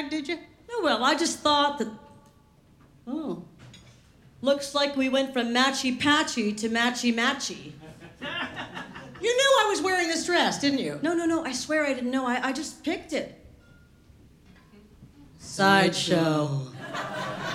bag, did you? Oh, well, I just thought that... Oh. Looks like we went from matchy-patchy to matchy-matchy. You knew I was wearing this dress, didn't you? No, I swear I didn't know. I just picked it. Sideshow.